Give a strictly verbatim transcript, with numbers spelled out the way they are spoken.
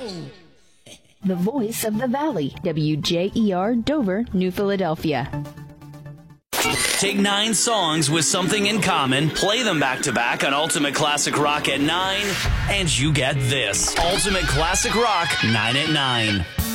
The voice of the Valley, W J E R Dover, New Philadelphia. Take nine songs with something in common, play them back to back on Ultimate Classic Rock at nine, and you get this. Ultimate Classic Rock, nine at nine.